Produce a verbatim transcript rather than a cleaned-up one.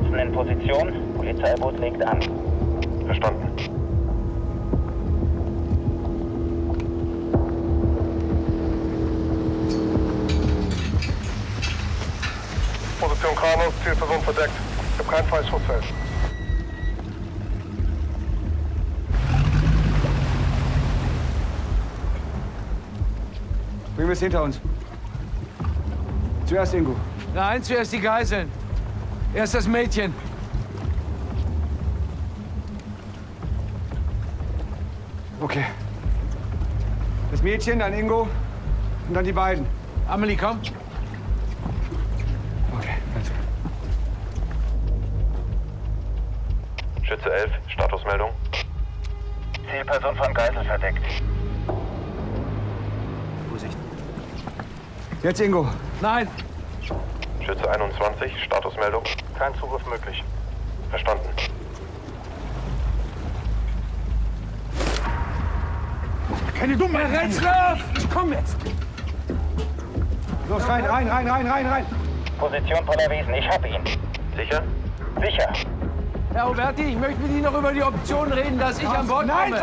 Polizisten in Position. Polizeiboot legt an. Verstanden. Position Kranos, Zielperson verdeckt. Ich habe kein freies Schussfeld. Bringen wir es hinter uns. Zuerst Ingo. Nein, zuerst die Geiseln. Erst das Mädchen. Okay. Das Mädchen, dann Ingo und dann die beiden. Amelie, komm. Okay, also. Schütze elf, Statusmeldung. Zielperson von Geisel verdeckt. Vorsicht. Jetzt Ingo. Nein. Schütze einundzwanzig, Statusmeldung. Kein Zugriff möglich. Verstanden. Keine Dummheit! Rechtslauf! Komm jetzt! Los, rein, rein, rein, rein, rein, rein! Position Pollerwiesen, ich hab ihn. Sicher? Sicher. Herr Oberti, ich möchte mit Ihnen noch über die Option reden, dass ich an Bord komme. Nein!